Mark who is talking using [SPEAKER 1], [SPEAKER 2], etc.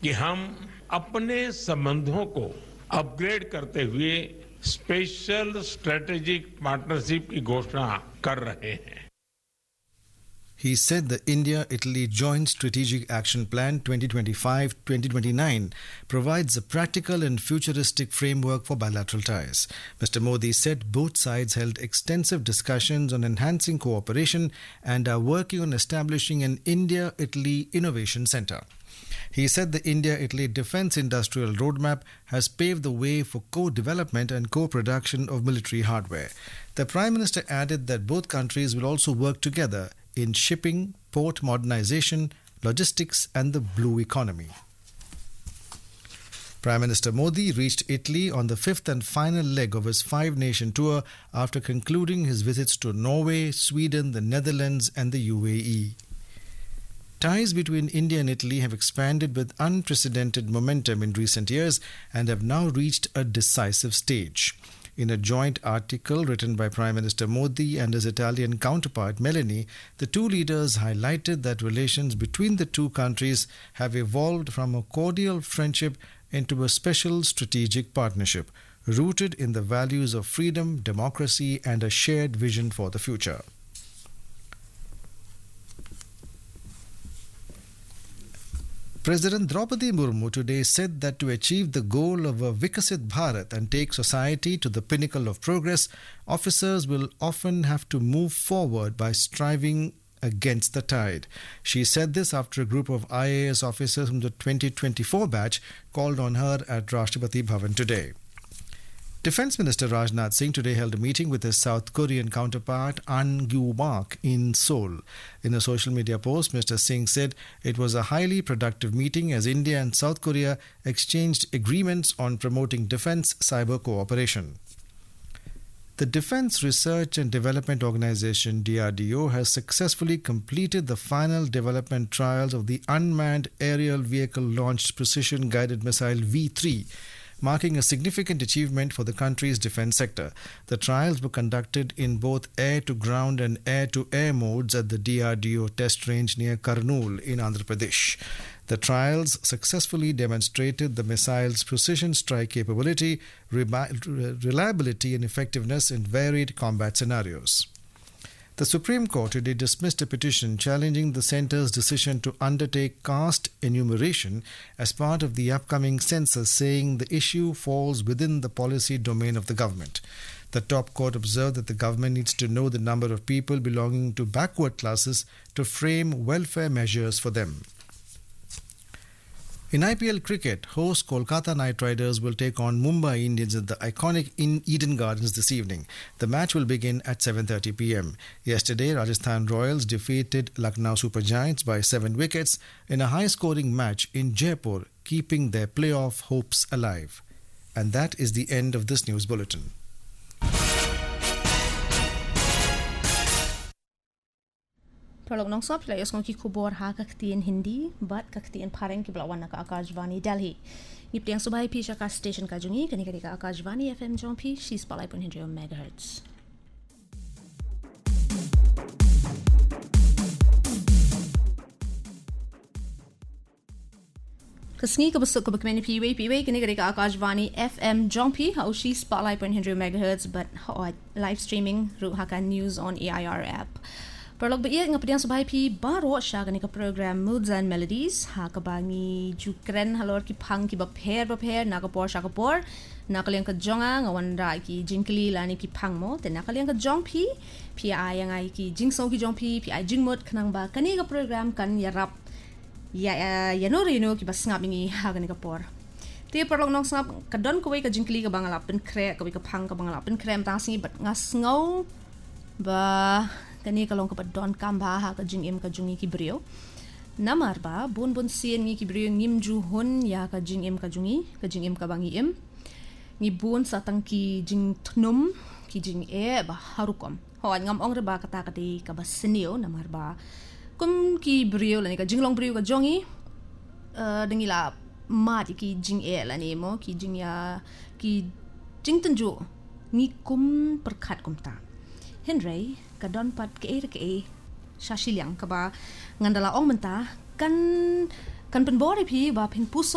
[SPEAKER 1] कि हम अपने संबंधों को अपग्रेड करते हुए स्पेशल स्ट्रेटेजिक पार्टनरशिप की घोषणा कर रहे हैं.
[SPEAKER 2] He said the India-Italy Joint Strategic Action Plan 2025-2029 provides a practical and futuristic framework for bilateral ties. Mr. Modi said both sides held extensive discussions on enhancing cooperation and are working on establishing an India-Italy Innovation Center. He said the India-Italy Defence Industrial Roadmap has paved the way for co-development and co-production of military hardware. The Prime Minister added that both countries will also work together in shipping, port modernization, logistics and the blue economy. Prime Minister Modi reached Italy on the fifth and final leg of his five-nation tour after concluding his visits to Norway, Sweden, the Netherlands and the UAE. Ties between India and Italy have expanded with unprecedented momentum in recent years and have now reached a decisive stage. In a joint article written by Prime Minister Modi and his Italian counterpart Meloni, the two leaders highlighted that relations between the two countries have evolved from a cordial friendship into a special strategic partnership, rooted in the values of freedom, democracy, and a shared vision for the future. President Draupadi Murmu today said that to achieve the goal of a Vikasit Bharat and take society to the pinnacle of progress, officers will often have to move forward by striving against the tide. She said this after a group of IAS officers from the 2024 batch called on her at Rashtrapati Bhavan today. Defence Minister Rajnath Singh today held a meeting with his South Korean counterpart An Gyu-mak in Seoul. In a social media post, Mr. Singh said it was a highly productive meeting as India and South Korea exchanged agreements on promoting defence cyber cooperation. The Defence Research and Development Organisation DRDO has successfully completed the final development trials of the unmanned aerial vehicle launched precision guided missile V3, marking a significant achievement for the country's defence sector. The trials were conducted in both air-to-ground and air-to-air modes at the DRDO test range near Kurnool in Andhra Pradesh. The trials successfully demonstrated the missile's precision strike capability, reliability and effectiveness in varied combat scenarios. The Supreme Court today dismissed a petition challenging the centre's decision to undertake caste enumeration as part of the upcoming census, saying the issue falls within the policy domain of the government. The top court observed that the government needs to know the number of people belonging to backward classes to frame welfare measures for them. In IPL cricket, host Kolkata Knight Riders will take on Mumbai Indians at the iconic Eden Gardens this evening. The match will begin at 7:30 p.m. Yesterday, Rajasthan Royals defeated Lucknow Super Giants by 7 wickets in a high-scoring match in Jaipur, keeping their playoff hopes alive. And that is the end of this news bulletin.
[SPEAKER 3] Prolog nong sop la yosong ki kubor ha kaktian Hindi bat kaktian pareng ki belawan ka Akashvani Delhi. Ngipiang subay pi ka station ka jungi kani ka Akashvani FM jompi she's palai pun 100 megahertz. Kasngi ka besok ka bakmeni piwe kani ka Akashvani FM jompi how she's palai pun 100 megahertz but live streaming ru ha news on AIR app. Perlog ba iya nga padiang subay pi baro siya kani ka program Moods and Melodies ha kabangi jukren halor ki phang ki bapher nakapor siya kapor nakaliang ka jonga nga wanda ki jinkli lani ki phang mo te nakaliang ka jong pi ay nga ki jingso ki jong pi ay jingmot kanang ba kani ka program kan yarap yanoro ki basngap ni ha kani ka por te perlog nong snap kadon ko ka jinkli ka bangalapin kre ka phang ka bangalapin krem tangi bat ngasngau ba kani kalong kapag don kamba ha ka jingim ka jungi ki brio namar ba bun sien ngi ki brio ngim ju hun ya ka jingim ka jungi ka jingim ka bangi im ngi bun sa tang ki jing tnum ki jing ba harukom ho ngam ong ba kata kati ka basenio namar ba kum ki brio la ni ka jinglong brio ka jongi dengila mat ki jing la ni mo ki jing ya ki jing tenju ni kum perkat kum ta Henry kadon pat ke shashiliang ka ba ngandala ong menta kan penbori pi ba pin puso